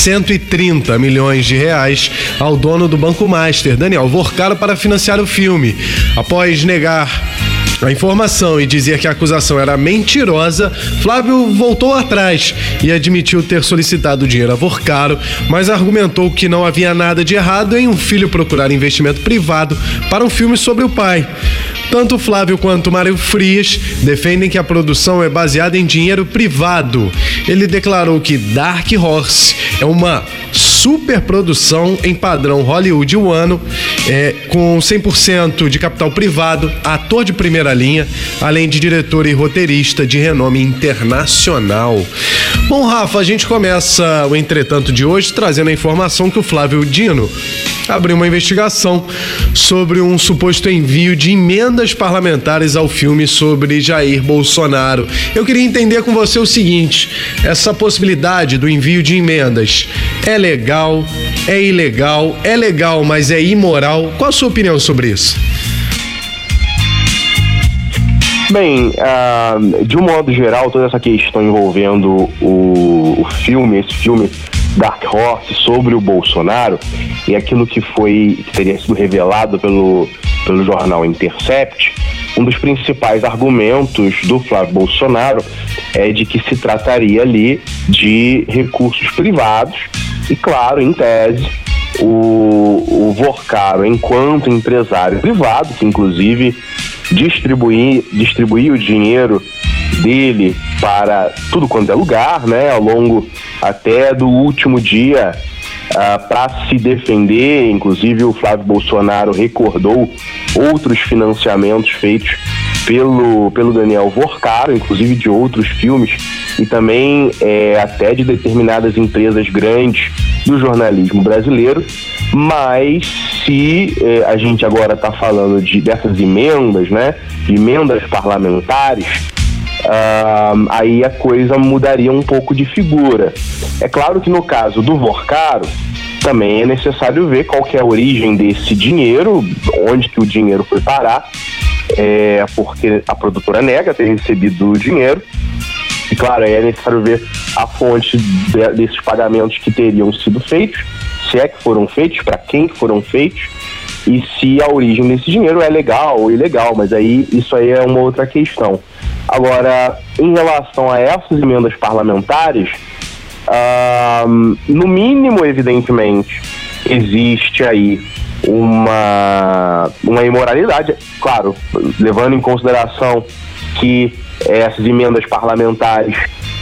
130 milhões de reais ao dono do Banco Master, Daniel Vorcaro, para financiar o filme. Após negar a informação e dizer que a acusação era mentirosa, Flávio voltou atrás e admitiu ter solicitado dinheiro a Vorcaro, mas argumentou que não havia nada de errado em um filho procurar investimento privado para um filme sobre o pai. Tanto Flávio quanto Mário Frias defendem que a produção é baseada em dinheiro privado. Ele declarou que Dark Horse é uma superprodução em padrão hollywoodiano, com 100% de capital privado, ator de primeira linha, além de diretor e roteirista de renome internacional. Bom, Rafa, a gente começa o Entretanto de hoje trazendo a informação que o Flávio Dino abriu uma investigação sobre um suposto envio de emendas parlamentares ao filme sobre Jair Bolsonaro. Eu queria entender com você o seguinte: essa possibilidade do envio de emendas é legal, é ilegal, é legal, mas é imoral? Qual a sua opinião sobre isso? Bem, de um modo geral, toda essa questão envolvendo esse filme Dark Horse sobre o Bolsonaro e aquilo que teria sido revelado pelo jornal Intercept, um dos principais argumentos do Flávio Bolsonaro é de que se trataria ali de recursos privados e, claro, em tese, o Vorcaro, enquanto empresário privado, que inclusive distribuía o dinheiro dele para tudo quanto é lugar, né, ao longo até do último dia, para se defender. Inclusive o Flávio Bolsonaro recordou outros financiamentos feitos pelo Daniel Vorcaro, inclusive de outros filmes e também até de determinadas empresas grandes do jornalismo brasileiro. Mas se a gente agora está falando dessas emendas, né, de emendas parlamentares, aí a coisa mudaria um pouco de figura. É claro que no caso do Vorcaro também é necessário ver qual que é a origem desse dinheiro, onde que o dinheiro foi parar, porque a produtora nega ter recebido o dinheiro. E claro, é necessário ver a fonte desses pagamentos que teriam sido feitos, se é que foram feitos, para quem foram feitos, e se a origem desse dinheiro é legal ou ilegal, mas aí isso aí é uma outra questão. Agora, em relação a essas emendas parlamentares, no mínimo, evidentemente, existe aí uma imoralidade, claro, levando em consideração que essas emendas parlamentares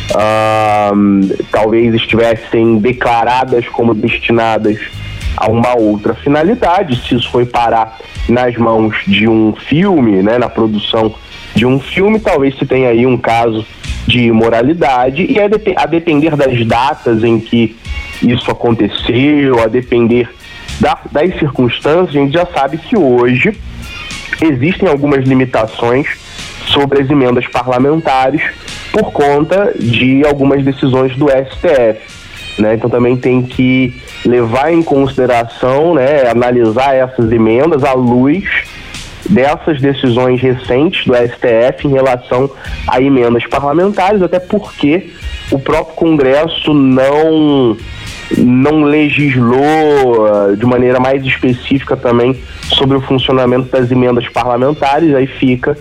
talvez estivessem declaradas como destinadas a uma outra finalidade. Se isso foi parar nas mãos de um filme, né, na produção de um filme, talvez se tenha aí um caso de imoralidade, e a depender das datas em que isso aconteceu, a depender das circunstâncias, a gente já sabe que hoje existem algumas limitações sobre as emendas parlamentares por conta de algumas decisões do STF, né? Então também tem que levar em consideração, né, analisar essas emendas à luz dessas decisões recentes do STF em relação a emendas parlamentares, até porque o próprio Congresso não legislou de maneira mais específica também sobre o funcionamento das emendas parlamentares. Aí fica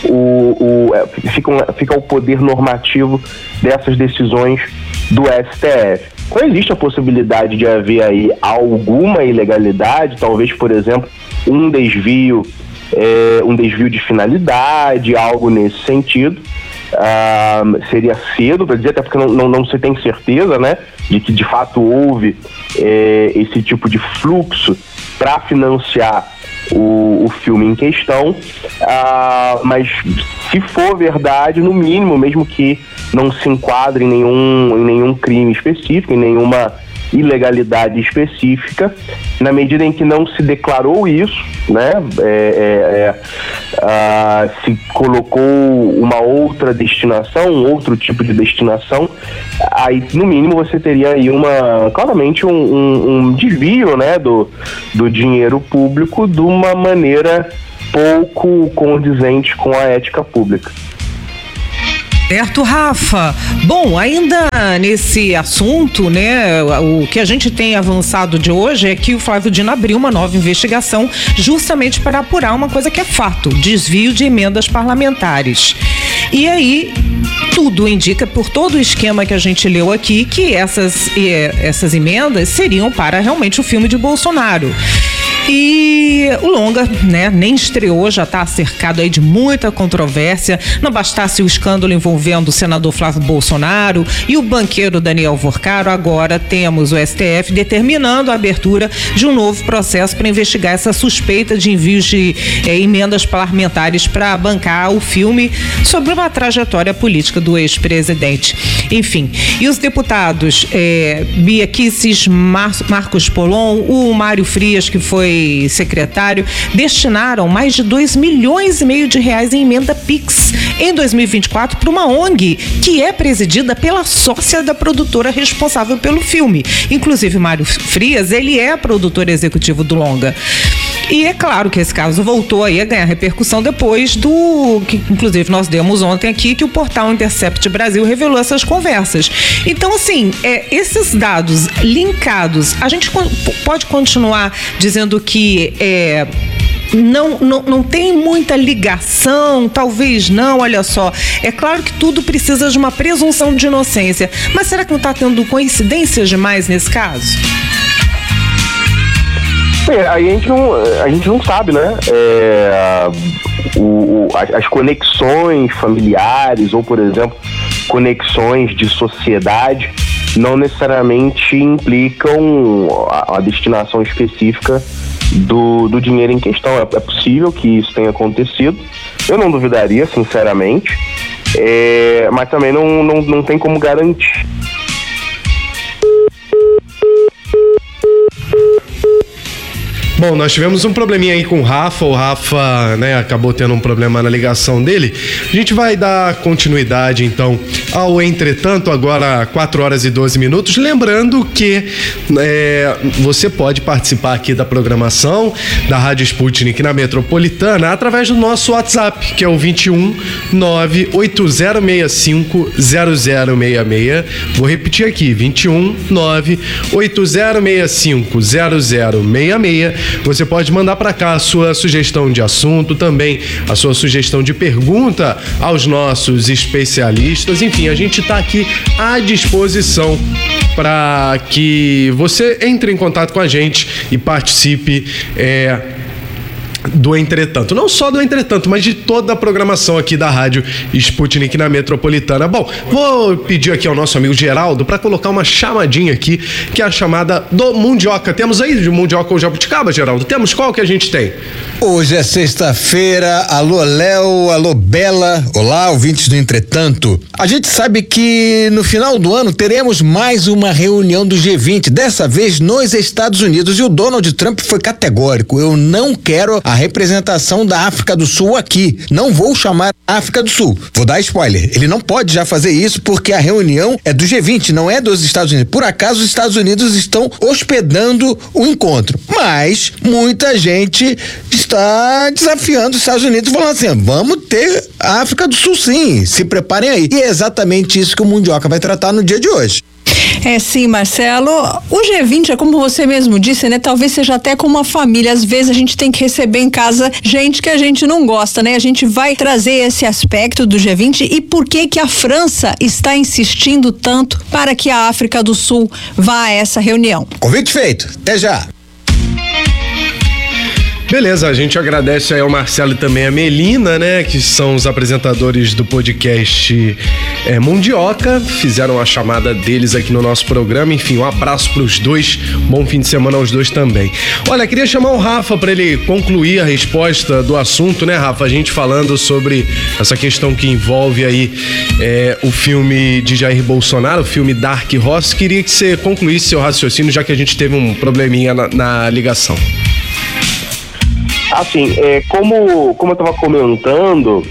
o poder normativo dessas decisões do STF. Então existe a possibilidade de haver aí alguma ilegalidade, talvez, por exemplo, um desvio de finalidade, algo nesse sentido. Seria cedo para dizer, até porque não se tem certeza, né, de que de fato houve esse tipo de fluxo para financiar o filme em questão, mas se for verdade, no mínimo, mesmo que não se enquadre em nenhum crime específico, em nenhuma ilegalidade específica, na medida em que não se declarou isso, né, se colocou uma outra destinação, um outro tipo de destinação, aí no mínimo você teria aí claramente um desvio, né, do dinheiro público de uma maneira pouco condizente com a ética pública. Certo, Rafa. Bom, ainda nesse assunto, né, o que a gente tem avançado de hoje é que o Flávio Dino abriu uma nova investigação justamente para apurar uma coisa que é fato: desvio de emendas parlamentares. E aí, tudo indica, por todo o esquema que a gente leu aqui, que essas emendas seriam para realmente o filme de Bolsonaro. E o longa, né, nem estreou, já está cercado aí de muita controvérsia. Não bastasse o escândalo envolvendo o senador Flávio Bolsonaro e o banqueiro Daniel Vorcaro, agora temos o STF determinando a abertura de um novo processo para investigar essa suspeita de envios de emendas parlamentares para bancar o filme sobre uma trajetória política do ex-presidente. Enfim, e os deputados Bia Kicis, Marcos Polon, o Mário Frias, que foi secretário, destinaram mais de 2,5 milhões de reais em emenda PIX em 2024 para uma ONG que é presidida pela sócia da produtora responsável pelo filme. Inclusive, Mário Frias, ele é produtor executivo do longa. E é claro que esse caso voltou aí a ganhar repercussão depois do que, inclusive, nós demos ontem aqui, que o portal Intercept Brasil revelou essas conversas. Então, assim, esses dados linkados, a gente pode continuar dizendo que não tem muita ligação, talvez não, olha só. É claro que tudo precisa de uma presunção de inocência, mas será que não está tendo coincidências demais nesse caso? Aí a gente não sabe, né? As conexões familiares ou, por exemplo, conexões de sociedade não necessariamente implicam a destinação específica do dinheiro em questão. É possível que isso tenha acontecido. Eu não duvidaria, sinceramente, mas também não tem como garantir. Bom, nós tivemos um probleminha aí com o Rafa, né, acabou tendo um problema na ligação dele. A gente vai dar continuidade, então, ao Entretanto, agora 4h12. Lembrando que você pode participar aqui da programação da Rádio Sputnik na Metropolitana através do nosso WhatsApp, que é o 21 98065 0066. Vou repetir aqui, 21 98065 0066. Você pode mandar para cá a sua sugestão de assunto, também a sua sugestão de pergunta aos nossos especialistas. Enfim, a gente está aqui à disposição para que você entre em contato com a gente e participe do Entretanto. Não só do Entretanto, mas de toda a programação aqui da Rádio Sputnik na Metropolitana. Bom, vou pedir aqui ao nosso amigo Geraldo para colocar uma chamadinha aqui, que é a chamada do Mundioca. Temos aí de Mundioca ou Jabuticaba, Geraldo? Temos? Qual que a gente tem? Hoje é sexta-feira. Alô, Léo, alô, Bela. Olá, ouvintes do Entretanto. A gente sabe que no final do ano teremos mais uma reunião do G20, dessa vez nos Estados Unidos, e o Donald Trump foi categórico: eu não quero a representação da África do Sul aqui. Não vou chamar África do Sul. Vou dar spoiler. Ele não pode já fazer isso porque a reunião é do G20, não é dos Estados Unidos. Por acaso, os Estados Unidos estão hospedando o encontro. Mas muita gente está desafiando os Estados Unidos, falando assim, vamos ter a África do Sul sim, se preparem aí. E é exatamente isso que o Mundioca vai tratar no dia de hoje. Sim, Marcelo, o G20 é como você mesmo disse, né? Talvez seja até como uma família, às vezes a gente tem que receber em casa gente que a gente não gosta, né? A gente vai trazer esse aspecto do G20 e por que a França está insistindo tanto para que a África do Sul vá a essa reunião. Convite feito, até já. Beleza, a gente agradece aí ao Marcelo e também a Melina, né, que são os apresentadores do podcast Mundioca, fizeram a chamada deles aqui no nosso programa. Enfim, um abraço pros dois, bom fim de semana aos dois também. Olha, queria chamar o Rafa para ele concluir a resposta do assunto, né, Rafa? A gente falando sobre essa questão que envolve aí o filme de Jair Bolsonaro, o filme Dark Horse. Queria que você concluísse seu raciocínio, já que a gente teve um probleminha na ligação. Assim, como eu estava comentando,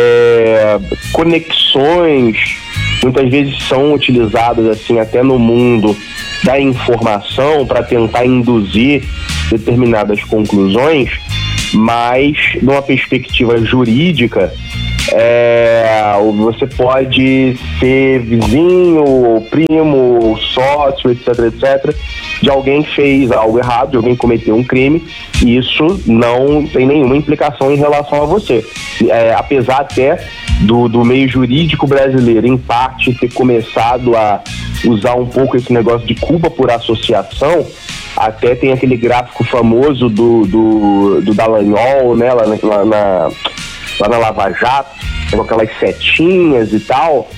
conexões muitas vezes são utilizadas assim até no mundo da informação para tentar induzir determinadas conclusões, mas numa perspectiva jurídica, você pode ser vizinho, primo, sócio, etc, de alguém que fez algo errado, de alguém que cometeu um crime, e isso não tem nenhuma implicação em relação a você. Apesar até do meio jurídico brasileiro, em parte, ter começado a usar um pouco esse negócio de culpa por associação, até tem aquele gráfico famoso do Dallagnol, né, lá na Lava Jato, com aquelas setinhas e tal,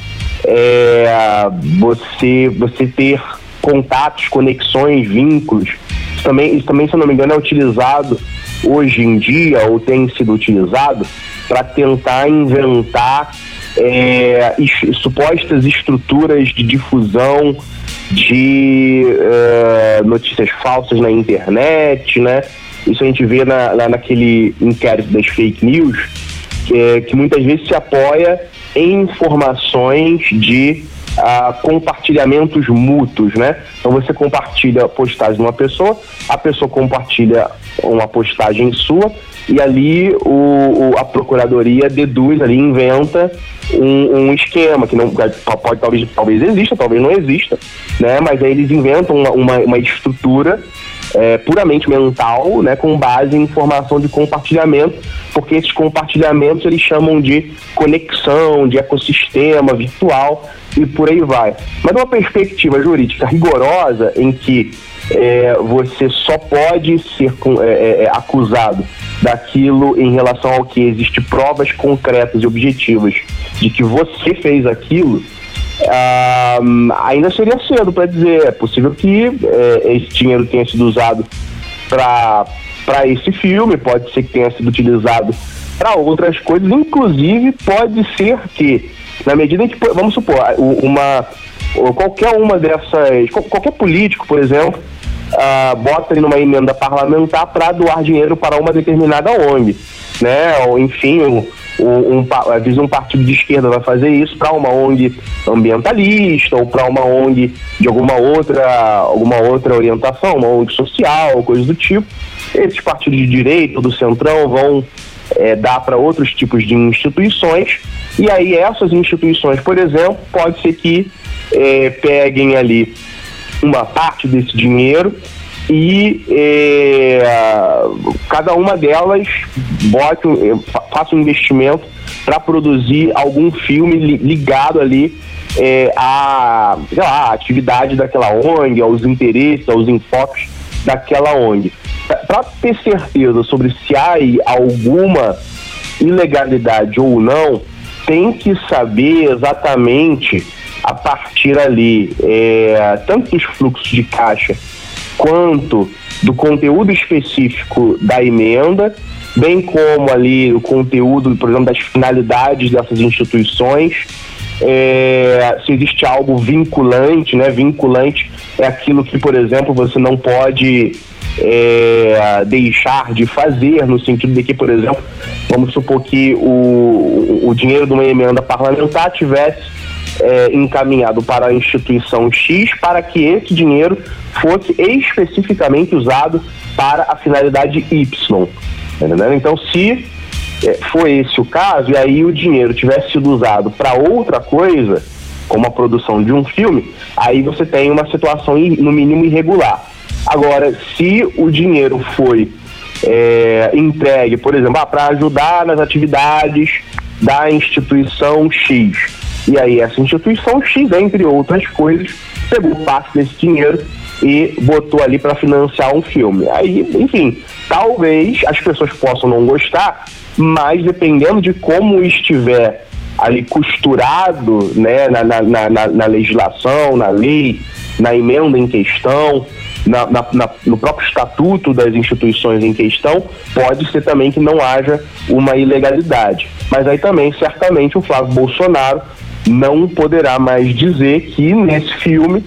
você ter contatos, conexões, vínculos. Isso também, se eu não me engano, é utilizado hoje em dia, ou tem sido utilizado, para tentar inventar supostas estruturas de difusão de notícias falsas na internet, né? Isso a gente vê naquele inquérito das fake news, que muitas vezes se apoia em informações de compartilhamentos mútuos, né? Então você compartilha a postagem de uma pessoa, a pessoa compartilha uma postagem sua, e ali a procuradoria deduz ali, inventa um esquema que não pode, talvez exista, talvez não exista, né? Mas aí eles inventam uma estrutura puramente mental, né, com base em informação de compartilhamento, porque esses compartilhamentos eles chamam de conexão, de ecossistema virtual e por aí vai. Mas numa perspectiva jurídica rigorosa, em que você só pode ser acusado daquilo em relação ao que existe provas concretas e objetivas de que você fez aquilo, ainda seria cedo para dizer. É possível que esse dinheiro tenha sido usado para esse filme, pode ser que tenha sido utilizado para outras coisas, inclusive pode ser que, na medida em que, vamos supor, qualquer político, por exemplo, bota ali numa emenda parlamentar para doar dinheiro para uma determinada ONG, né? Ou, enfim, às vezes um partido de esquerda vai fazer isso para uma ONG ambientalista ou para uma ONG de alguma outra orientação, uma ONG social, coisas do tipo. Esses partidos de direita, do centrão, vão dar para outros tipos de instituições, e aí essas instituições, por exemplo, pode ser que peguem ali uma parte desse dinheiro e cada uma delas faça um investimento para produzir algum filme ligado ali à atividade daquela ONG, aos interesses, aos enfoques daquela ONG. Para ter certeza sobre se há alguma ilegalidade ou não, tem que saber exatamente, a partir ali, tanto dos fluxos de caixa quanto do conteúdo específico da emenda, bem como ali o conteúdo, por exemplo, das finalidades dessas instituições, se existe algo vinculante, né? Vinculante é aquilo que, por exemplo, você não pode deixar de fazer, no sentido de que, por exemplo, vamos supor que o dinheiro de uma emenda parlamentar tivesse encaminhado para a instituição X, para que esse dinheiro fosse especificamente usado para a finalidade Y. Entendeu? Então, se foi esse o caso, e aí o dinheiro tivesse sido usado para outra coisa, como a produção de um filme, aí você tem uma situação no mínimo irregular. Agora, se o dinheiro foi entregue, por exemplo, para ajudar nas atividades da instituição X, e aí essa instituição X, entre outras coisas, pegou parte desse dinheiro e botou ali para financiar um filme. Aí, enfim, talvez as pessoas possam não gostar, mas dependendo de como estiver ali costurado, né, na legislação, na lei, na emenda em questão, no próprio estatuto das instituições em questão, pode ser também que não haja uma ilegalidade. Mas aí também, certamente, o Flávio Bolsonaro não poderá mais dizer que nesse filme,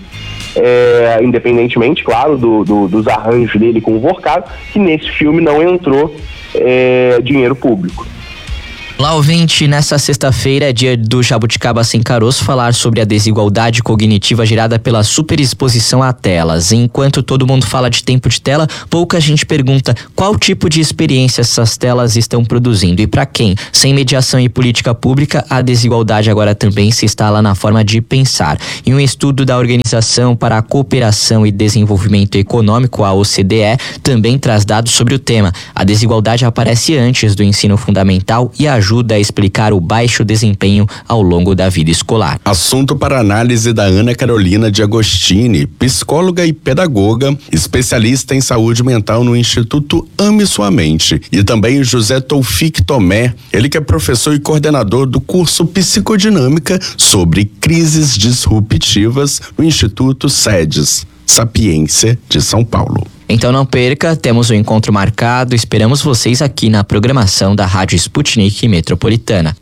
independentemente, claro, dos arranjos dele com o Vorcado, que nesse filme não entrou dinheiro público. Olá, ouvinte, nessa sexta-feira é dia do Jabuticaba Sem Caroço falar sobre a desigualdade cognitiva gerada pela superexposição a telas. Enquanto todo mundo fala de tempo de tela, pouca gente pergunta qual tipo de experiência essas telas estão produzindo e para quem. Sem mediação e política pública, a desigualdade agora também se instala na forma de pensar. Em um estudo da Organização para a Cooperação e Desenvolvimento Econômico, a OCDE, também traz dados sobre o tema. A desigualdade aparece antes do ensino fundamental e ajuda a explicar o baixo desempenho ao longo da vida escolar. Assunto para análise da Ana Carolina de Agostini, psicóloga e pedagoga, especialista em saúde mental no Instituto Ame Sua Mente, e também José Toufik Tomé, ele que é professor e coordenador do curso Psicodinâmica sobre crises disruptivas no Instituto SEDES, Sapiência de São Paulo. Então não perca, temos um encontro marcado, esperamos vocês aqui na programação da Rádio Sputnik Metropolitana.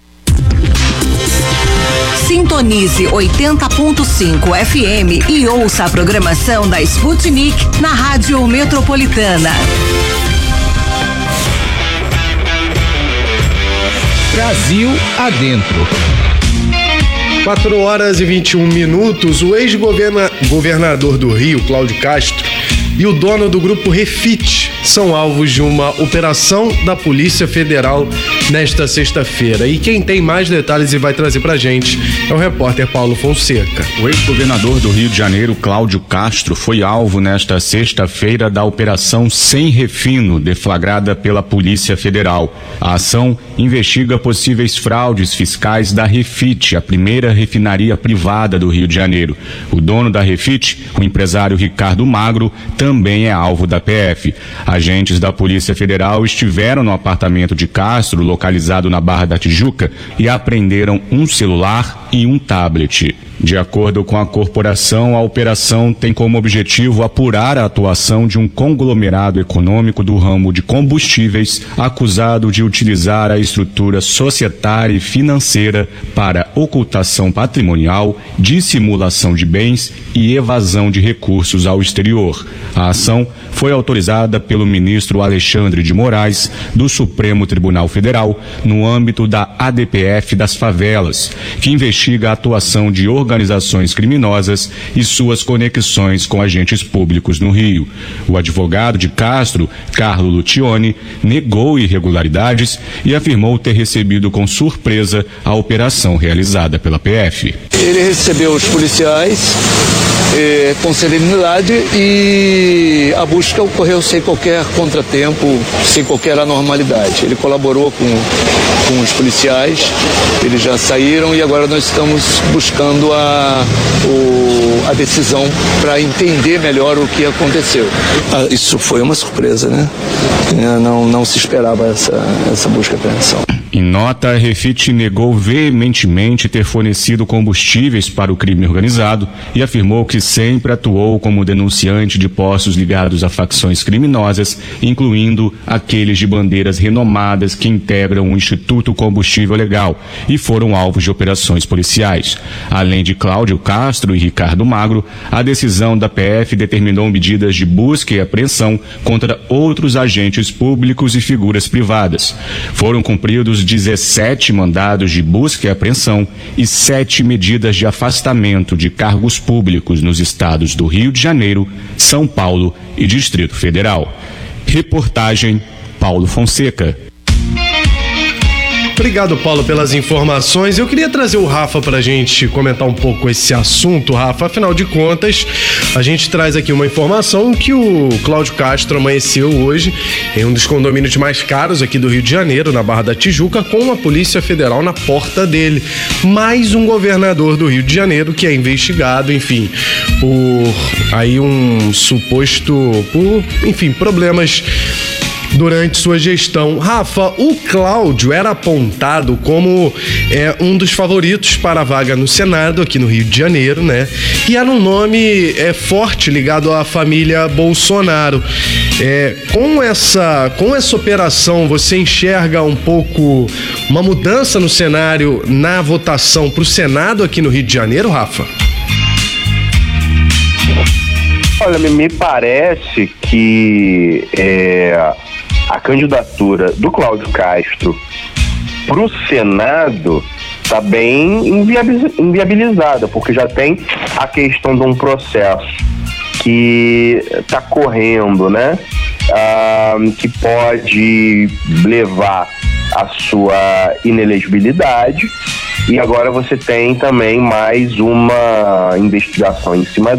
Sintonize 80.5 FM e ouça a programação da Sputnik na Rádio Metropolitana. Brasil adentro. 4h21, o ex-governador do Rio, Cláudio Castro, e o dono do grupo Refit são alvos de uma operação da Polícia Federal nesta sexta-feira. E quem tem mais detalhes e vai trazer pra gente é o repórter Paulo Fonseca. O ex-governador do Rio de Janeiro, Cláudio Castro, foi alvo nesta sexta-feira da Operação Sem Refino, deflagrada pela Polícia Federal. A ação investiga possíveis fraudes fiscais da Refit, a primeira refinaria privada do Rio de Janeiro. O dono da Refit, o empresário Ricardo Magro, também é alvo da PF. Agentes da Polícia Federal estiveram no apartamento de Castro, localizado na Barra da Tijuca, e apreenderam um celular e um tablet. De acordo com a corporação, a operação tem como objetivo apurar a atuação de um conglomerado econômico do ramo de combustíveis acusado de utilizar a estrutura societária e financeira para ocultação patrimonial, dissimulação de bens e evasão de recursos ao exterior. A ação foi autorizada pelo ministro Alexandre de Moraes, do Supremo Tribunal Federal, no âmbito da ADPF das favelas, que investiga a atuação de organizações criminosas e suas conexões com agentes públicos no Rio. O advogado de Castro, Carlo Lucioni, negou irregularidades e afirmou ter recebido com surpresa a operação realizada pela PF. Ele recebeu os policiais com serenidade e a busca ocorreu sem qualquer contratempo, sem qualquer anormalidade. Ele colaborou com os policiais, eles já saíram e agora nós estamos buscando a decisão para entender melhor o que aconteceu. Isso foi uma surpresa, né? Não se esperava essa busca e apreensão. Em nota, a Refit negou veementemente ter fornecido combustíveis para o crime organizado e afirmou que sempre atuou como denunciante de postos ligados a facções criminosas, incluindo aqueles de bandeiras renomadas que integram o Instituto Combustível Legal e foram alvos de operações policiais. Além de Cláudio Castro e Ricardo Magro, a decisão da PF determinou medidas de busca e apreensão contra outros agentes públicos e figuras privadas. Foram cumpridos 17 mandados de busca e apreensão e 7 medidas de afastamento de cargos públicos nos estados do Rio de Janeiro, São Paulo e Distrito Federal. Reportagem Paulo Fonseca. Obrigado, Paulo, pelas informações. Eu queria trazer o Rafa pra gente comentar um pouco esse assunto, Rafa. Afinal de contas, a gente traz aqui uma informação que o Cláudio Castro amanheceu hoje em um dos condomínios mais caros aqui do Rio de Janeiro, na Barra da Tijuca, com a Polícia Federal na porta dele. Mais um governador do Rio de Janeiro que é investigado, enfim, por aí um suposto, problemas durante sua gestão. Rafa, o Cláudio era apontado como um dos favoritos para a vaga no Senado aqui no Rio de Janeiro, né? E era um nome forte ligado à família Bolsonaro. Com essa operação, você enxerga um pouco uma mudança no cenário na votação para o Senado aqui no Rio de Janeiro, Rafa? Olha, me parece que a candidatura do Cláudio Castro para o Senado está bem inviabilizada, porque já tem a questão de um processo que está correndo, né? Que pode levar à sua inelegibilidade. E agora você tem também mais uma investigação em cima